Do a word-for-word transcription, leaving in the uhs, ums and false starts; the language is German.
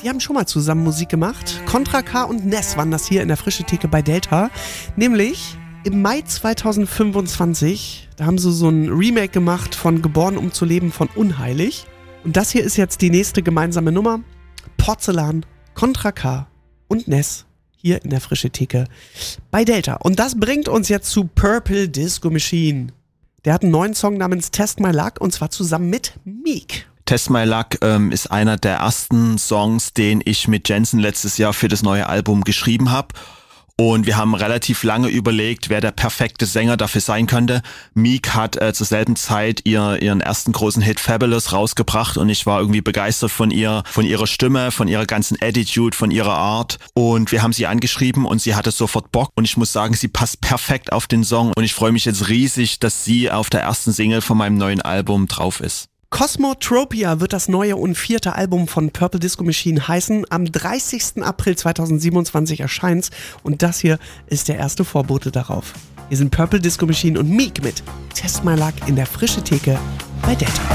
Die haben schon mal zusammen Musik gemacht. Contra K und Ness waren das hier in der Frische Theke bei Delta. Nämlich im Mai zweitausendfünfundzwanzig. Da haben sie so ein Remake gemacht von Geboren um zu leben von Unheilig. Und das hier ist jetzt die nächste gemeinsame Nummer. Porzellan, Contra K und Ness hier in der Frische Theke bei Delta. Und das bringt uns jetzt zu Purple Disco Machine. Der hat einen neuen Song namens Test My Luck und zwar zusammen mit Meek. Test My Luck ähm, ist einer der ersten Songs, den ich mit Jensen letztes Jahr für das neue Album geschrieben habe. Und wir haben relativ lange überlegt, wer der perfekte Sänger dafür sein könnte. Meek hat äh, zur selben Zeit ihr, ihren ersten großen Hit Fabulous rausgebracht und ich war irgendwie begeistert von ihr, von ihrer Stimme, von ihrer ganzen Attitude, von ihrer Art. Und wir haben sie angeschrieben und sie hatte sofort Bock. Und ich muss sagen, sie passt perfekt auf den Song. Und ich freue mich jetzt riesig, dass sie auf der ersten Single von meinem neuen Album drauf ist. Cosmotropia wird das neue und vierte Album von Purple Disco Machine heißen. Am dreißigsten April zweitausendsiebenundzwanzig erscheint's und das hier ist der erste Vorbote darauf. Hier sind Purple Disco Machine und Meek mit Test My Luck in der Frische Theke bei Delta.